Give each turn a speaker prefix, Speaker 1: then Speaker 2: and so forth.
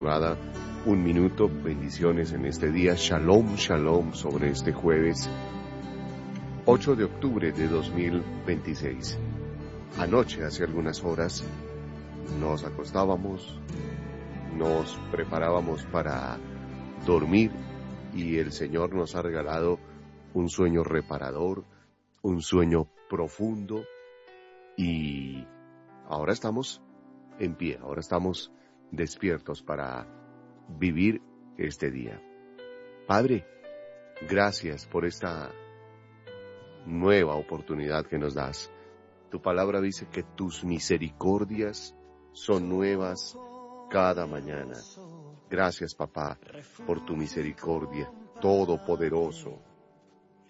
Speaker 1: madrugada, un minuto, bendiciones en este día, shalom, shalom sobre este jueves 8 de octubre de 2026. Anoche, hace algunas horas, nos acostábamos, nos preparábamos para dormir y el Señor nos ha regalado un sueño reparador, un sueño profundo y ahora estamos en pie, ahora estamos despiertos para vivir este día. Padre, gracias por esta nueva oportunidad que nos das. Tu palabra dice que tus misericordias son nuevas cada mañana. Gracias, papá, por tu misericordia, todopoderoso.